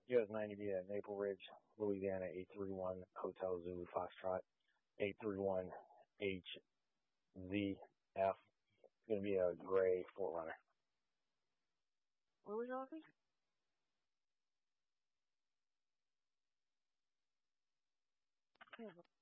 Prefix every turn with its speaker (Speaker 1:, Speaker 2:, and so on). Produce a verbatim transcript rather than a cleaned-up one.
Speaker 1: U S ninety B at Maple Ridge, Louisiana, eight three one Hotel Zulu Foxtrot, eight three one H Z F. It's going to be a gray Fort Runner.
Speaker 2: What was all this? Okay.